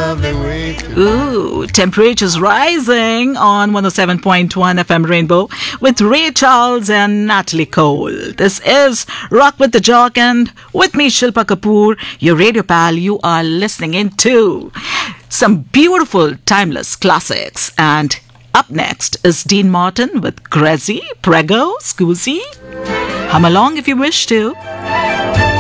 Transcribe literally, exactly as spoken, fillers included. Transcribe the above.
lovely way to... Ooh, temperatures rising on one oh seven point one F M Rainbow with Ray Charles and Natalie Cole. This is Rock with the Jock, and with me, Shilpa Kapoor, your radio pal. You are listening into some beautiful, timeless classics. And up next is Dean Martin with Crazy, Prego, Scoozy. Hum along if you wish to.